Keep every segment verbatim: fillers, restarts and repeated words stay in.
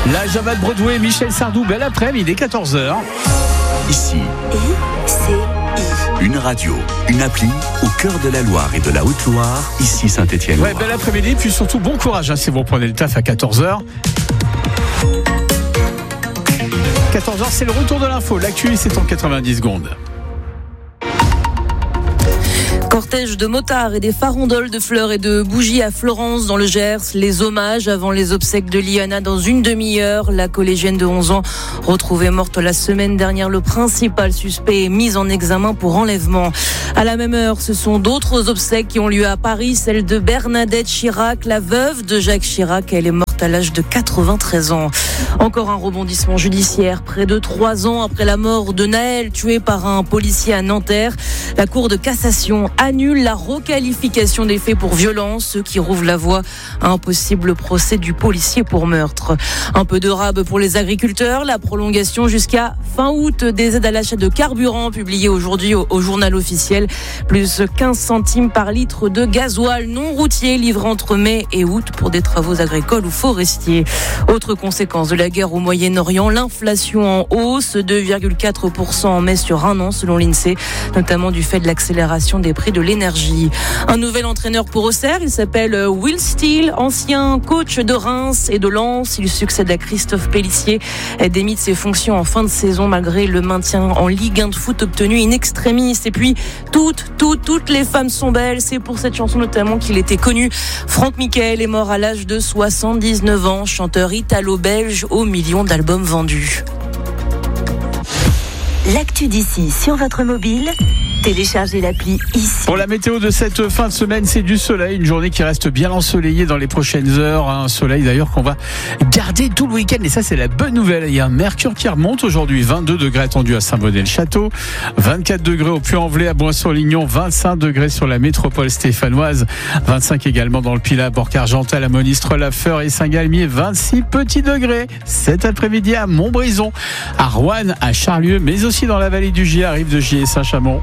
La Java de Broadway, Michel Sardou, belle après-midi, il est quatorze heures. Ici, I C I. une radio, une appli au cœur de la Loire et de la Haute-Loire, ici Saint-Étienne-Loire. Ouais, bel après-midi, puis surtout bon courage hein, si vous prenez le taf à quatorze heures. quatorze heures, c'est le retour de l'info. L'actu, c'est en quatre-vingt-dix secondes. Cortège de motards et des farandoles de fleurs et de bougies à Florence dans le Gers. Les hommages avant les obsèques de Liana dans une demi-heure. La collégienne de onze ans retrouvée morte la semaine dernière. Le principal suspect est mis en examen pour enlèvement. À la même heure, ce sont d'autres obsèques qui ont lieu à Paris. Celle de Bernadette Chirac, la veuve de Jacques Chirac. Elle est morte à l'âge de quatre-vingt-treize ans. Encore un rebondissement judiciaire. Près de trois ans après la mort de Naël, tué par un policier à Nanterre, la Cour de cassation annule la requalification des faits pour violence, ce qui rouvre la voie à un possible procès du policier pour meurtre. Un peu de rab pour les agriculteurs. La prolongation jusqu'à fin août des aides à l'achat de carburant publiées aujourd'hui au, au journal officiel. Plus quinze centimes par litre de gasoil non routier livré entre mai et août pour des travaux agricoles ou forestiers. Autre conséquence de la guerre au Moyen-Orient, l'inflation en hausse, deux virgule quatre pour cent en mai sur un an selon l'INSEE, notamment du fait de l'accélération des prix de l'énergie. Un nouvel entraîneur pour Auxerre, il s'appelle Will Steele, ancien coach de Reims et de Lens. Il succède à Christophe Pélissier, démis de ses fonctions en fin de saison malgré le maintien en Ligue un de foot obtenu in extremis. Et puis, toutes, toutes, toutes les femmes sont belles. C'est pour cette chanson notamment qu'il était connu. Franck Michael est mort à l'âge de soixante-dix-neuf ans, chanteur italo-belge aux millions d'albums vendus. L'actu d'ici sur votre mobile, téléchargez l'appli ici. Pour la météo de cette fin de semaine, c'est du soleil, une journée qui reste bien ensoleillée dans les prochaines heures, un soleil d'ailleurs qu'on va garder tout le week-end, et ça c'est la bonne nouvelle. Il y a un mercure qui remonte aujourd'hui, vingt-deux degrés attendus à Saint-Bonnet-le-Château, vingt-quatre degrés au Puy-en-Velay, à Bois-sur-Lignon, vingt-cinq degrés sur la métropole stéphanoise, vingt-cinq également dans le Pilat, Borc-Argental, à Monistrol, à Feur et Saint-Galmier, vingt-six petits degrés cet après-midi à Montbrison, à Roanne, à Charlieu, mais aussi dans la vallée du Gier, rive de Gier et Saint-Chamond.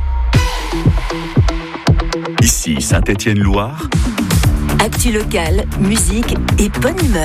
Ici Saint-Étienne-Loire. Actu locale, musique et bonne humeur.